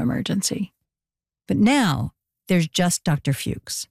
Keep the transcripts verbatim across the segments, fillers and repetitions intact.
emergency. But now there's just Doctor Fuchs.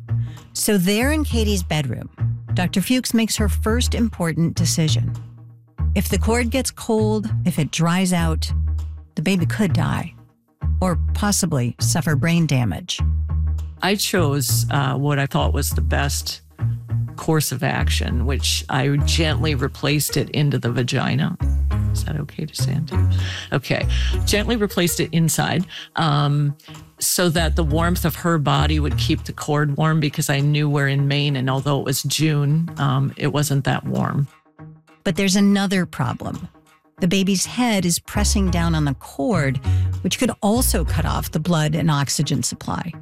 So there in Katie's bedroom, Doctor Fuchs makes her first important decision. If the cord gets cold, if it dries out, the baby could die or possibly suffer brain damage. I chose uh, what I thought was the best course of action, which I gently replaced it into the vagina. Is that okay to say? Okay. Gently replaced it inside um, so that the warmth of her body would keep the cord warm, because I knew we're in Maine, and although it was June, um, it wasn't that warm. But there's another problem. The baby's head is pressing down on the cord, which could also cut off the blood and oxygen supply.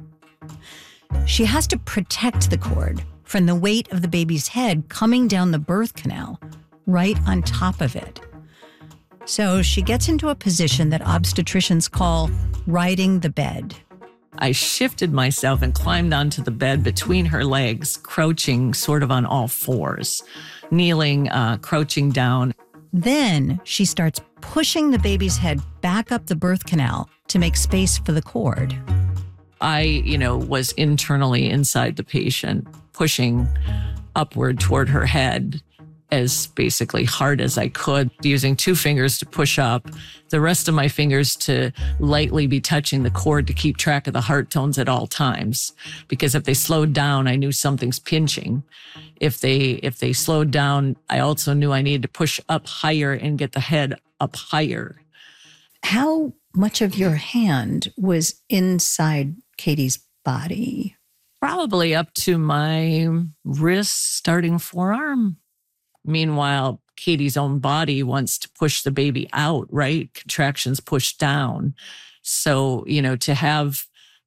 She has to protect the cord from the weight of the baby's head coming down the birth canal right on top of it. So she gets into a position that obstetricians call riding the bed. I shifted myself and climbed onto the bed between her legs, crouching sort of on all fours, kneeling, uh, crouching down. Then she starts pushing the baby's head back up the birth canal to make space for the cord. I, you know, was internally inside the patient, pushing upward toward her head as basically hard as I could, using two fingers to push up, the rest of my fingers to lightly be touching the cord to keep track of the heart tones at all times. Because if they slowed down, I knew something's pinching. If they if they slowed down, I also knew I needed to push up higher and get the head up higher. How much of your hand was inside Katie's body? Probably up to my wrist, starting forearm. Meanwhile, Katie's own body wants to push the baby out, right? Contractions push down. So, you know, to have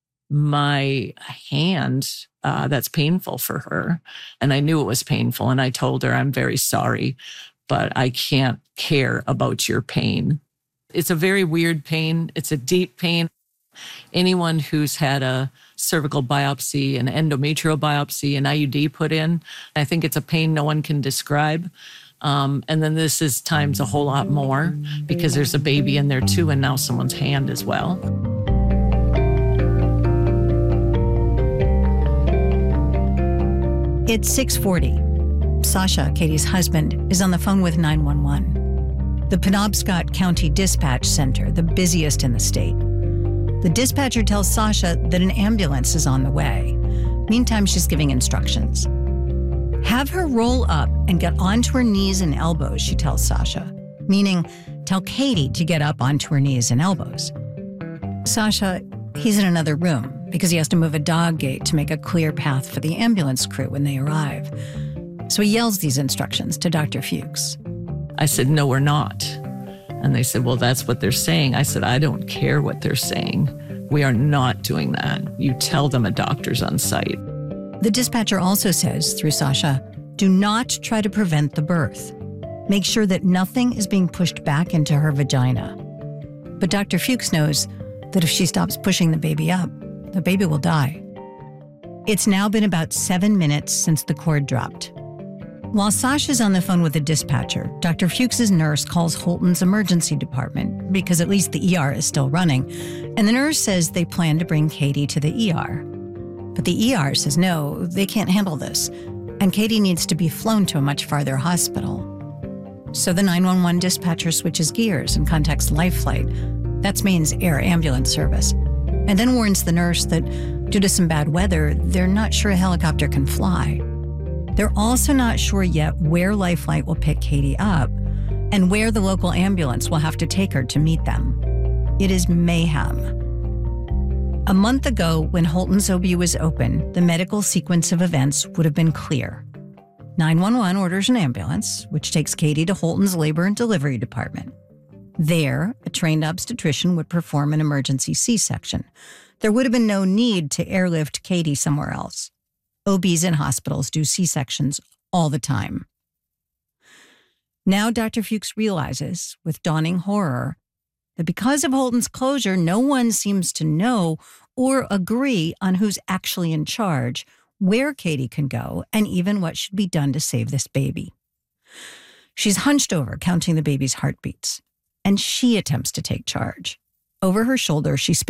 my hand, uh, that's painful for her. And I knew it was painful. And I told her, I'm very sorry, but I can't care about your pain. It's a very weird pain. It's a deep pain. Anyone who's had a cervical biopsy, an endometrial biopsy, an I U D put in, I think it's a pain no one can describe. Um, and then this is times a whole lot more because there's a baby in there too, and now someone's hand as well. It's six forty. Sasha, Katie's husband, is on the phone with nine one one. The Penobscot County Dispatch Center, the busiest in the state. The dispatcher tells Sasha that an ambulance is on the way. Meantime, she's giving instructions. Have her roll up and get onto her knees and elbows, she tells Sasha, meaning tell Katie to get up onto her knees and elbows. Sasha, he's in another room because he has to move a dog gate to make a clear path for the ambulance crew when they arrive. So he yells these instructions to Doctor Fuchs. I said, no, we're not. And they said, well, that's what they're saying. I said, I don't care what they're saying. We are not doing that. You tell them a doctor's on site. The dispatcher also says, through Sasha, do not try to prevent the birth. Make sure that nothing is being pushed back into her vagina. But Doctor Fuchs knows that if she stops pushing the baby up, the baby will die. It's now been about seven minutes since the cord dropped. While Sasha's on the phone with the dispatcher, Doctor Fuchs's nurse calls Holton's emergency department because at least the E R is still running, and the nurse says they plan to bring Katie to the E R. But the E R says no, they can't handle this, and Katie needs to be flown to a much farther hospital. So the nine one one dispatcher switches gears and contacts Life Flight. That's Maine's air ambulance service, and then warns the nurse that due to some bad weather, they're not sure a helicopter can fly. They're also not sure yet where Life Flight will pick Katie up and where the local ambulance will have to take her to meet them. It is mayhem. A month ago, when Holton's O B was open, the medical sequence of events would have been clear. nine one one orders an ambulance, which takes Katie to Holton's labor and delivery department. There, a trained obstetrician would perform an emergency C-section. There would have been no need to airlift Katie somewhere else. O Bs in hospitals do C-sections all the time. Now Doctor Fuchs realizes, with dawning horror, that because of Holton's closure, no one seems to know or agree on who's actually in charge, where Katie can go, and even what should be done to save this baby. She's hunched over, counting the baby's heartbeats, and she attempts to take charge. Over her shoulder, she speaks